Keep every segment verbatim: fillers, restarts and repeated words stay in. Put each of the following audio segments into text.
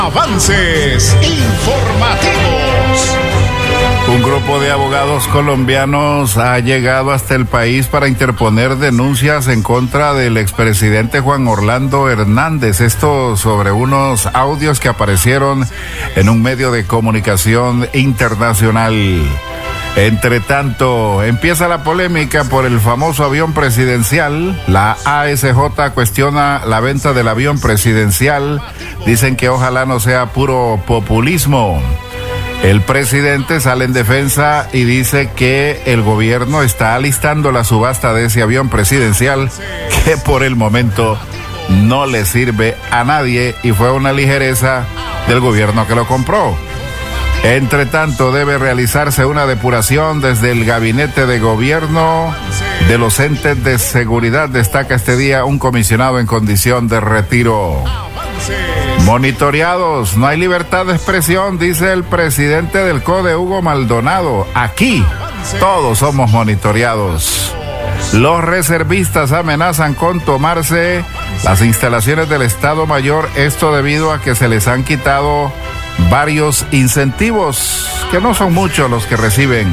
Avances informativos. Un grupo de abogados colombianos ha llegado hasta el país para interponer denuncias en contra del expresidente Juan Orlando Hernández. Esto sobre unos audios que aparecieron en un medio de comunicación internacional. Entre tanto, empieza la polémica por el famoso avión presidencial. La A S J cuestiona la venta del avión presidencial. Dicen que ojalá no sea puro populismo. El presidente sale en defensa y dice que el gobierno está alistando la subasta de ese avión presidencial que por el momento no le sirve a nadie y fue una ligereza del gobierno que lo compró. Entre tanto, debe realizarse una depuración desde el gabinete de gobierno de los entes de seguridad, destaca este día un comisionado en condición de retiro. Monitoreados, no hay libertad de expresión, dice el presidente del C O D E, Hugo Maldonado. Aquí todos somos monitoreados. Los reservistas amenazan con tomarse las instalaciones del Estado Mayor, esto debido a que se les han quitado varios incentivos, que no son muchos los que reciben.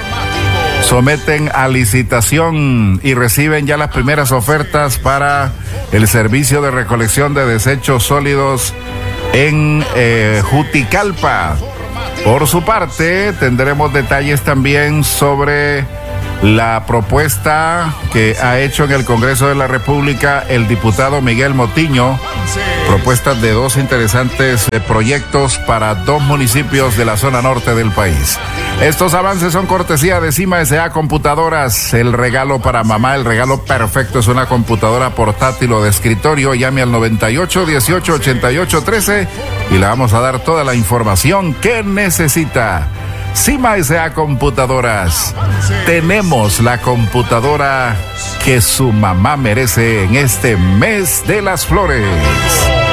Someten a licitación y reciben ya las primeras ofertas para el servicio de recolección de desechos sólidos en eh, Juticalpa. Por su parte, tendremos detalles también sobre la propuesta que ha hecho en el Congreso de la República el diputado Miguel Motiño, propuestas de dos interesantes proyectos para dos municipios de la zona norte del país. Estos avances son cortesía de Cima S A Computadoras, el regalo para mamá, el regalo perfecto es una computadora portátil o de escritorio. Llame al noventa y ocho, dieciocho, ochenta y ocho, trece y le vamos a dar toda la información que necesita. Cima S A Computadoras. Tenemos la computadora que su mamá merece en este mes de las flores.